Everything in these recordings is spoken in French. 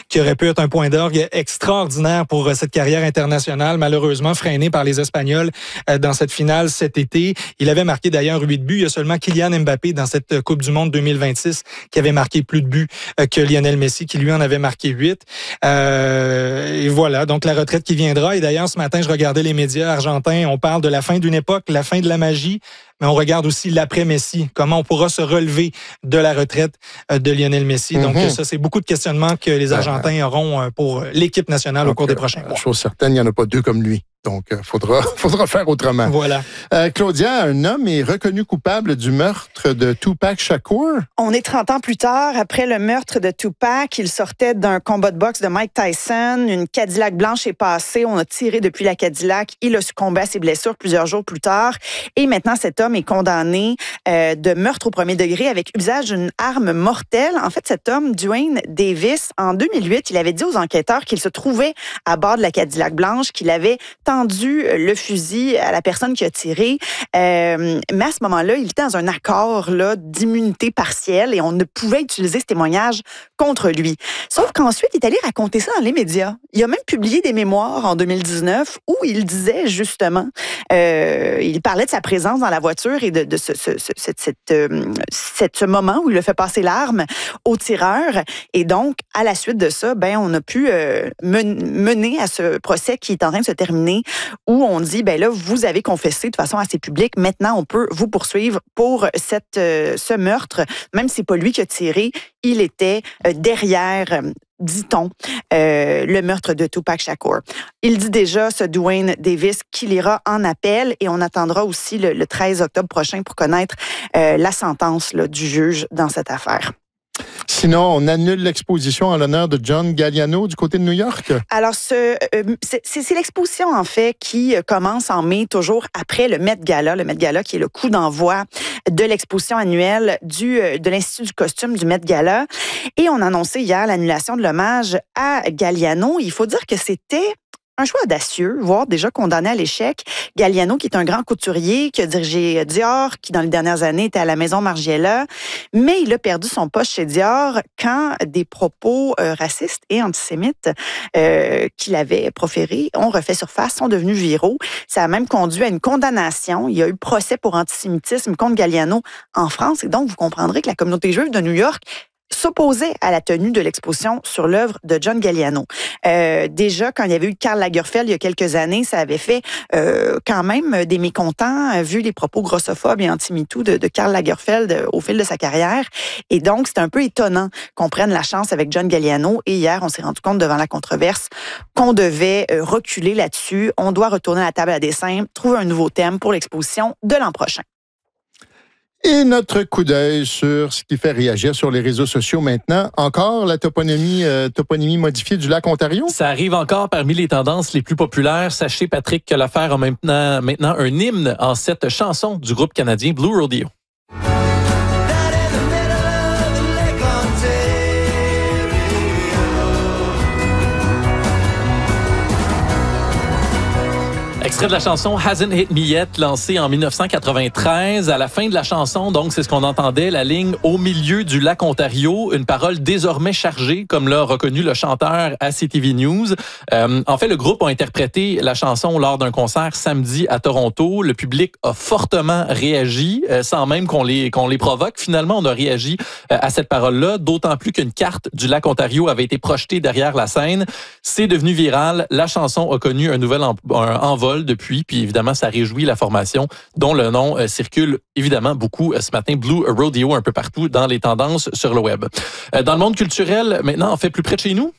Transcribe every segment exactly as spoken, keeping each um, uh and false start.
qui aurait pu être un point d'orgue extraordinaire pour euh, cette carrière internationale, malheureusement freiné par les Espagnols euh, dans cette finale cet été. Il avait marqué d'ailleurs huit buts. Il y a seulement Kylian Mbappé dans cette Coupe du Monde deux mille vingt-six qui avait marqué plus de buts euh, que Lionel Messi, qui lui en avait marqué huit. Euh, et voilà, donc la retraite qui viendra. Et d'ailleurs, ce matin, je regardais les médias argentins. On parle de la fin d'une époque, la fin de la magie, mais on regarde aussi l'après-Messi. Comment on pourra se relever de la retraite de Lionel Messi. Mm-hmm. Donc, ça, c'est beaucoup de questionnements que les Argentins euh, auront pour l'équipe nationale donc, au cours des prochains mois. Chose certaine, il n'y en a pas deux comme lui. Donc, il faudra, faudra faire autrement. Voilà. Euh, Claudia, un homme est reconnu coupable du meurtre de Tupac Shakur. On est trente ans plus tard, après le meurtre de Tupac. Il sortait d'un combat de boxe de Mike Tyson. Une Cadillac blanche est passée. On a tiré depuis la Cadillac. Il a succombé à ses blessures plusieurs jours plus tard. Et maintenant, cet homme est condamné euh, de meurtre au premier degré avec usage d'une arme mortelle. En fait, cet homme, Duane Davis, en deux mille huit, il avait dit aux enquêteurs qu'il se trouvait à bord de la Cadillac blanche, qu'il avait tendu le fusil à la personne qui a tiré. Euh, mais à ce moment-là, il était dans un accord là, d'immunité partielle et on ne pouvait utiliser ce témoignage contre lui. Sauf qu'ensuite, il est allé raconter ça dans les médias. Il a même publié des mémoires en deux mille dix-neuf où il disait justement, euh, il parlait de sa présence dans la voiture et de, de ce, ce, ce, cette, cette, euh, cette, ce moment où il a fait passer l'arme au tireur. Et donc, à la suite de ça, ben, on a pu euh, mener à ce procès qui est en train de se terminer où on dit, ben là, vous avez confessé de façon assez publique, maintenant on peut vous poursuivre pour cette, euh, ce meurtre, même si c'est pas lui qui a tiré, il était euh, derrière, euh, dit-on, euh, le meurtre de Tupac Shakur. Il dit déjà, ce Duane Davis, qu'il ira en appel et on attendra aussi le, le treize octobre prochain pour connaître euh, la sentence là, du juge dans cette affaire. Sinon, on annule l'exposition en l'honneur de John Galliano du côté de New York? Alors, ce, euh, c'est, c'est l'exposition, en fait, qui commence en mai, toujours après le Met Gala. Le Met Gala qui est le coup d'envoi de l'exposition annuelle du, de l'Institut du costume du Met Gala. Et on a annoncé hier l'annulation de l'hommage à Galliano. Il faut dire que c'était un choix audacieux, voire déjà condamné à l'échec. Galliano, qui est un grand couturier, qui a dirigé Dior, qui dans les dernières années était à la maison Margiela, mais il a perdu son poste chez Dior quand des propos euh, racistes et antisémites euh, qu'il avait proférés ont refait surface, sont devenus viraux. Ça a même conduit à une condamnation. Il y a eu procès pour antisémitisme contre Galliano en France. Et donc, vous comprendrez que la communauté juive de New York s'opposait à la tenue de l'exposition sur l'œuvre de John Galliano. Euh, déjà, quand il y avait eu Karl Lagerfeld il y a quelques années, ça avait fait euh, quand même des mécontents, euh, vu les propos grossophobes et anti-MeToo de, de Karl Lagerfeld euh, au fil de sa carrière. Et donc, c'est un peu étonnant qu'on prenne la chance avec John Galliano. Et hier, on s'est rendu compte devant la controverse qu'on devait euh, reculer là-dessus. On doit retourner à la table à dessin, trouver un nouveau thème pour l'exposition de l'an prochain. Et notre coup d'œil sur ce qui fait réagir sur les réseaux sociaux maintenant. Encore la toponymie, euh, toponymie modifiée du lac Ontario? Ça arrive encore parmi les tendances les plus populaires. Sachez, Patrick, que l'affaire a maintenant, maintenant un hymne en cette chanson du groupe canadien Blue Rodeo. Extrait de la chanson Hasn't Hit Me Yet, lancée en dix-neuf cent quatre-vingt-treize. À la fin de la chanson, donc, c'est ce qu'on entendait, la ligne « Au milieu du lac Ontario », une parole désormais chargée, comme l'a reconnu le chanteur à C T V News. Euh, en fait, le groupe a interprété la chanson lors d'un concert samedi à Toronto. Le public a fortement réagi, euh, sans même qu'on les, qu'on les provoque. Finalement, on a réagi euh, à cette parole-là, d'autant plus qu'une carte du lac Ontario avait été projetée derrière la scène. C'est devenu viral. La chanson a connu un nouvel en, un envol depuis, puis évidemment, ça réjouit la formation dont le nom euh, circule évidemment beaucoup euh, ce matin, Blue Rodeo, un peu partout dans les tendances sur le web. Euh, dans le monde culturel, maintenant, on fait plus près de chez nous.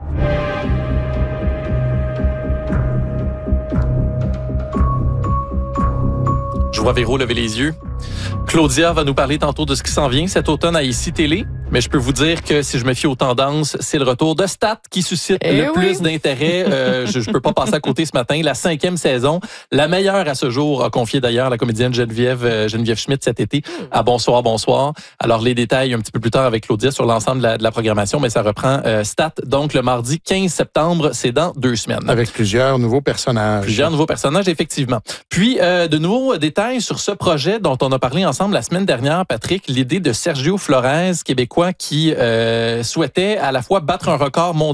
Je vois Véro lever les yeux. Claudia va nous parler tantôt de ce qui s'en vient cet automne à Ici Télé. Mais je peux vous dire que si je me fie aux tendances, c'est le retour de Stat qui suscite eh le oui. plus d'intérêt. Euh, je ne peux pas passer à côté ce matin. La cinquième saison, la meilleure à ce jour, a confié d'ailleurs la comédienne Geneviève, euh, Geneviève Schmidt cet été à Bonsoir, Bonsoir. Alors les détails un petit peu plus tard avec Claudia sur l'ensemble de la, de la programmation, mais ça reprend euh, Stat. Donc le mardi quinze septembre, c'est dans deux semaines. Avec plusieurs nouveaux personnages. Plusieurs nouveaux personnages, effectivement. Puis euh, de nouveaux détails sur ce projet dont on a parlé ensemble la semaine dernière, Patrick, l'idée de Sergio Flores, québécois, qui euh, souhaitait à la fois battre un record mondial